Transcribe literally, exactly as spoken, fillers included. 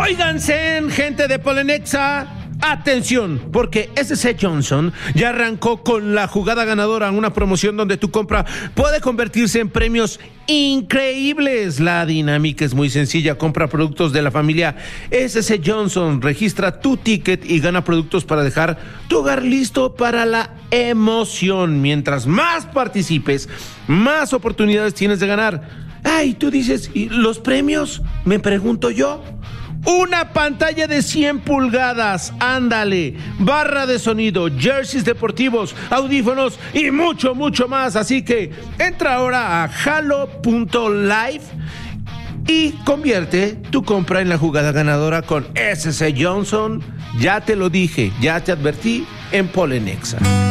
Óiganse, gente de Polenexa, atención, porque S C Johnson ya arrancó con la jugada ganadora, una promoción donde tu compra puede convertirse en premios increíbles. La dinámica es muy sencilla: compra productos de la familia S C Johnson, registra tu ticket y gana productos para dejar tu hogar listo para la emoción. Mientras más participes, más oportunidades tienes de ganar. Ay, tú dices, ¿y los premios? Me pregunto yo. Una pantalla de cien pulgadas, ándale, barra de sonido, jerseys deportivos, audífonos y mucho, mucho más. Así que entra ahora a halo punto live y convierte tu compra en la jugada ganadora con S C Johnson. Ya te lo dije, ya te advertí en Polenexa.